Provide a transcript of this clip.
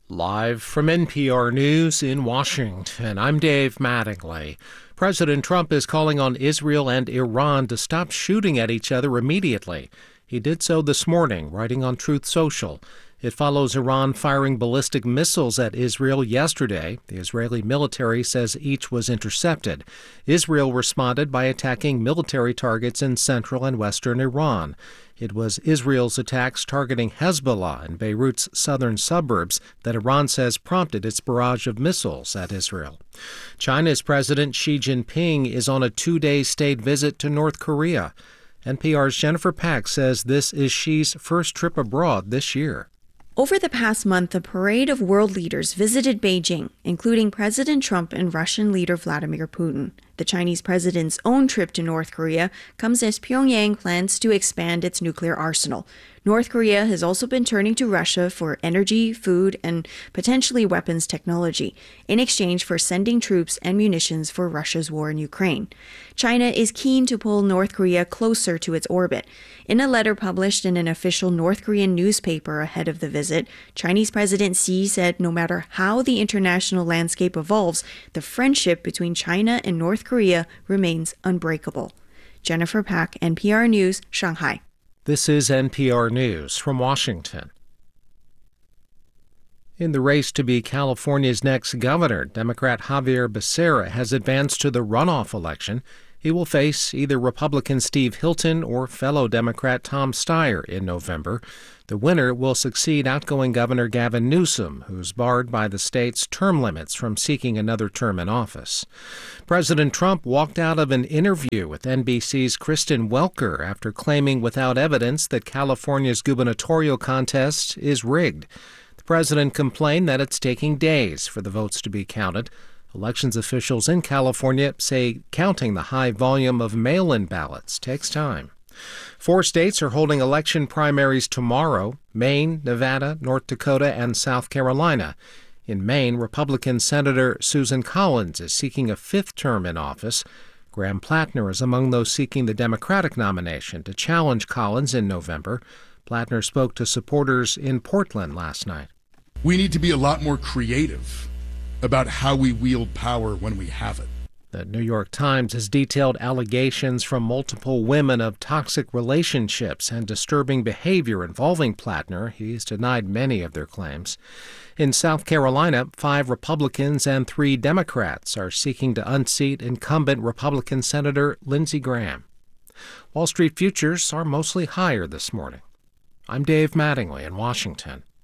Live from NPR News in Washington, I'm Dave Mattingly. President Trump is calling on Israel and Iran to stop shooting at each other immediately. He did so this morning, writing on Truth Social. It follows Iran firing ballistic missiles at Israel yesterday. The Israeli military says each was intercepted. Israel responded by attacking military targets in central and western Iran. It was Israel's attacks targeting Hezbollah in Beirut's southern suburbs that Iran says prompted its barrage of missiles at Israel. China's President Xi Jinping is on a two-day state visit to North Korea. NPR's Jennifer Pack says this is Xi's first trip abroad this year. Over the past month, a parade of world leaders visited Beijing, including President Trump and Russian leader Vladimir Putin. The Chinese president's own trip to North Korea comes as Pyongyang plans to expand its nuclear arsenal. North Korea has also been turning to Russia for energy, food, and potentially weapons technology in exchange for sending troops and munitions for Russia's war in Ukraine. China is keen to pull North Korea closer to its orbit. In a letter published in an official North Korean newspaper ahead of the visit, Chinese President Xi said no matter how the international landscape evolves, the friendship between China and North Korea remains unbreakable. Jennifer Pack, NPR News, Shanghai. This is NPR News from Washington. In the race to be California's next governor, Democrat Javier Becerra has advanced to the runoff election. He will face either Republican Steve Hilton or fellow Democrat Tom Steyer in November. The winner will succeed outgoing Governor Gavin Newsom, who's barred by the state's term limits from seeking another term in office. President Trump walked out of an interview with NBC's Kristen Welker after claiming without evidence that California's gubernatorial contest is rigged. The president complained that it's taking days for the votes to be counted. Elections officials in California say counting the high volume of mail-in ballots takes time. 4 states are holding election primaries tomorrow: Maine, Nevada, North Dakota, and South Carolina. In Maine, Republican Senator Susan Collins is seeking a 5th term in office. Graham Plattner is among those seeking the Democratic nomination to challenge Collins in November. Plattner spoke to supporters in Portland last night. We need to be a lot more creative about how we wield power when we have it. The New York Times has detailed allegations from multiple women of toxic relationships and disturbing behavior involving Plattner. He's denied many of their claims. In South Carolina, 5 Republicans and 3 Democrats are seeking to unseat incumbent Republican Senator Lindsey Graham. Wall Street futures are mostly higher this morning. I'm Dave Mattingly in Washington.